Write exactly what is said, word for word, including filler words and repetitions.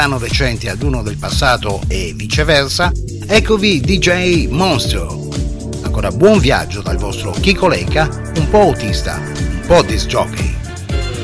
recenti ad uno del passato e viceversa, eccovi D J Monstro. Ancora buon viaggio dal vostro Chico Lecca, un po' autista, un po' disc jockey.